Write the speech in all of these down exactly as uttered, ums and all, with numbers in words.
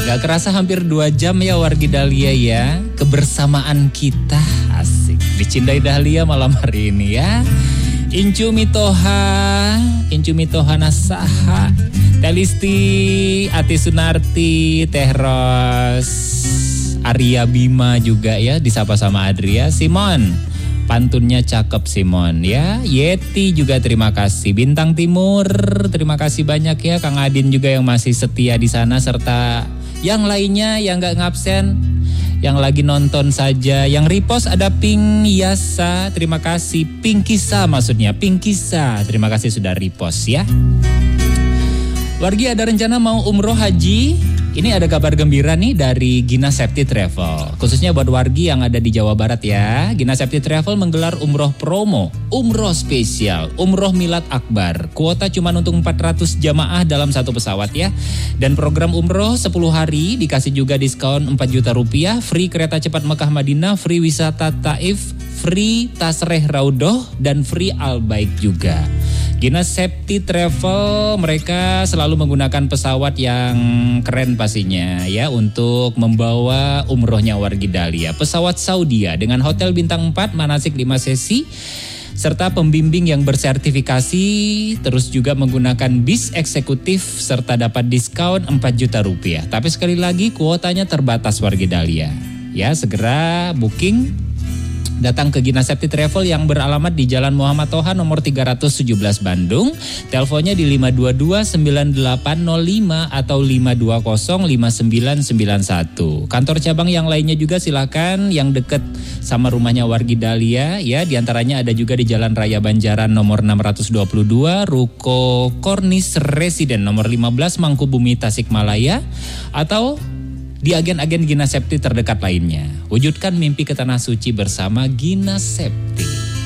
Gak kerasa hampir dua jam ya Wargi Dahlia ya. Kebersamaan kita asik dicintai Dahlia malam hari ini ya. Incu Mitoha, Incu Mitoha Nasaha, Telisti, Ati Sunarti, Teh Ros, Arya Bima juga ya disapa sama Adria. Simon, pantunnya cakep Simon ya. Yeti juga terima kasih. Bintang Timur terima kasih banyak ya. Kang Adin juga yang masih setia di sana, serta yang lainnya yang gak ngabsen, yang lagi nonton saja. Yang repost ada Pink Yasa, terima kasih. Pinkisa maksudnya, Pinkisa, terima kasih sudah repost ya. Wargi ada rencana mau umroh haji? Ini ada kabar gembira nih dari Gina Septi Travel. Khususnya buat wargi yang ada di Jawa Barat ya. Gina Septi Travel menggelar umroh promo, umroh spesial, umroh Milad Akbar. Kuota cuma untuk empat ratus jamaah dalam satu pesawat ya. Dan program umroh sepuluh hari dikasih juga diskon empat juta rupiah, free kereta cepat Mekah Madinah, free wisata Taif, free Tasreh Raudoh, dan free Al-Baik juga. Gina Septi Travel mereka selalu menggunakan pesawat yang keren pastinya ya untuk membawa umrohnya Wargi Dahlia. Pesawat Saudia dengan hotel bintang empat, manasik lima sesi, serta pembimbing yang bersertifikasi, terus juga menggunakan bis eksekutif serta dapat diskon empat juta rupiah. Tapi sekali lagi kuotanya terbatas Wargi Dahlia. Ya, segera booking. Datang ke Gina Septi Travel yang beralamat di Jalan Muhammad Toha nomor tiga ratus tujuh belas Bandung. Teleponnya di lima dua dua sembilan delapan nol lima atau lima dua nol lima sembilan sembilan satu. Kantor cabang yang lainnya juga silakan yang dekat sama rumahnya Wargi Dahlia ya. Di antaranya ada juga di Jalan Raya Banjaran nomor enam ratus dua puluh dua, Ruko Kornis Residen nomor lima belas Mangkubumi Tasikmalaya, atau di agen-agen Gina Septi terdekat lainnya. Wujudkan mimpi ke Tanah Suci bersama Gina Septi.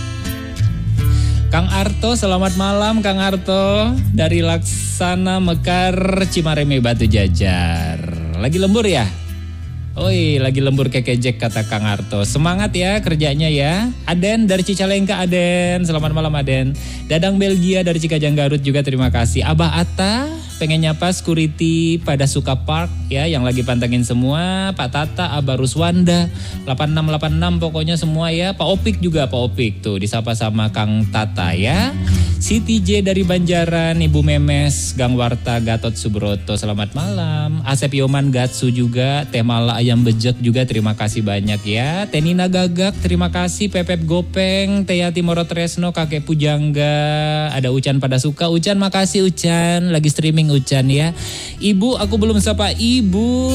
Kang Arto, selamat malam Kang Arto. Dari Laksana Mekar, Cimareme Batu Jajar. Lagi lembur ya? Oi, lagi lembur kekejek kata Kang Arto. Semangat ya kerjanya ya. Aden dari Cicalengka, Aden. Selamat malam Aden. Dadang Belgia dari Cikajang Garut juga terima kasih. Abah Atta pengen nyapa security pada Suka Park ya yang lagi pantengin semua. Pak Tata, Abah Ruswanda, delapan enam delapan enam pokoknya semua ya. Pak Opik juga, Pak Opik tuh disapa sama Kang Tata ya. Siti J dari Banjaran, Ibu Memes, Gang Warta, Gatot Subroto, selamat malam. Asep Yoman Gatsu juga, Teh Mala Ayam Bejek juga terima kasih banyak ya. Tenina Gagak terima kasih, Pepep Gopeng, Teyati Morotresno, Kakek Pujangga, ada Ucan pada suka. Ucan makasih Ucan, lagi streaming Ucan ya. Ibu, aku belum sapa Ibu.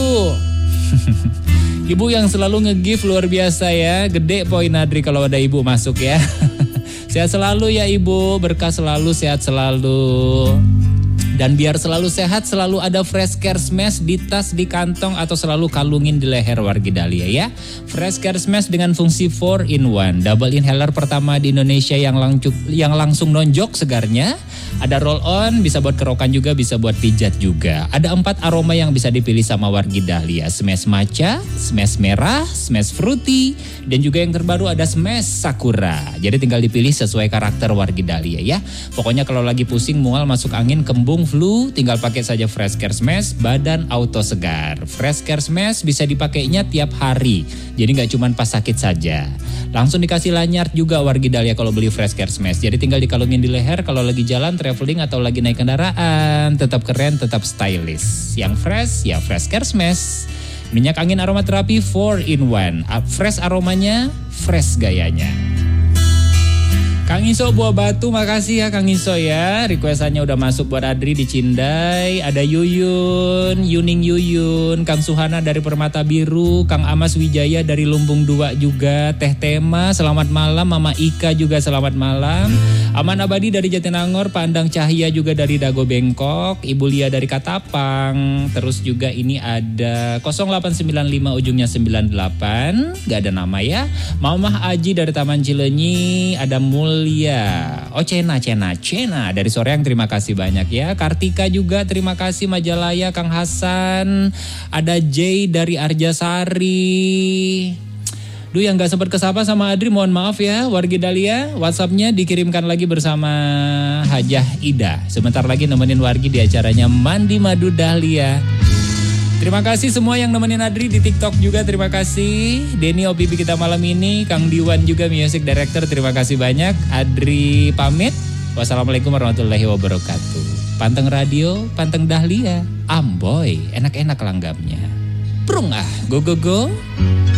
Ibu yang selalu nge-give luar biasa ya. Gede poin Adri kalau ada Ibu masuk ya. Sehat selalu ya Ibu, berkah selalu, sehat selalu. Dan biar selalu sehat, selalu ada Fresh Care Smash di tas, di kantong, atau selalu kalungin di leher Wargi Dahlia ya. Fresh Care Smash dengan fungsi four in one. Double inhaler pertama di Indonesia yang, langsung, yang langsung nonjok segarnya. Ada roll on, bisa buat kerokan juga, bisa buat pijat juga. Ada empat aroma yang bisa dipilih sama Wargi Dahlia. Smash matcha, smash merah, smash fruity, dan juga yang terbaru ada smash sakura. Jadi tinggal dipilih sesuai karakter Wargi Dahlia ya. Pokoknya kalau lagi pusing, mual, masuk angin, kembung, flu, tinggal pakai saja Fresh Care Smash, badan auto segar. Fresh Care Smash bisa dipakainya tiap hari, jadi nggak cuma pas sakit saja. Langsung dikasih lanyard juga Wargi Dahlia kalau beli Fresh Care Smash. Jadi tinggal dikalungin di leher kalau lagi jalan, traveling, atau lagi naik kendaraan. Tetap keren, tetap stylish. Yang fresh, ya Fresh Care Smash. Minyak angin aromaterapi four in one. Fresh aromanya, fresh gayanya. Kang Iso Buah Batu, makasih ya Kang Iso ya. Requestannya udah masuk buat Adri di Cindai. Ada Yuyun, Yuning Yuyun, Kang Suhana dari Permata Biru, Kang Amas Wijaya dari Lumbung dua juga. Teh Tema, selamat malam. Mama Ika juga selamat malam. Aman Abadi dari Jatinangor, Pandang Cahya juga dari Dago Bengkok, Ibu Lia dari Katapang. Terus juga ini ada nol delapan sembilan lima ujungnya sembilan delapan, gak ada nama ya. Mamah Aji dari Taman Cileunyi, ada Mul Mulia. Oh Cena, Cena, Cena dari Soreang, terima kasih banyak ya. Kartika juga terima kasih. Majalaya, Kang Hasan. Ada J dari Arjasari. Duh, yang gak sempat kesapa sama Adri, mohon maaf ya. Wargi Dahlia, WhatsAppnya dikirimkan lagi bersama Hajah Ida. Sebentar lagi nemenin Wargi di acaranya Mandi Madu Dahlia. Terima kasih semua yang nemenin Adri di TikTok juga, terima kasih. Denny O P P kita malam ini, Kang Diwan juga Music Director, terima kasih banyak. Adri pamit, wassalamualaikum warahmatullahi wabarakatuh. Panteng Radio, Panteng Dahlia, Amboy, enak-enak langgamnya. Prung ah, go go go.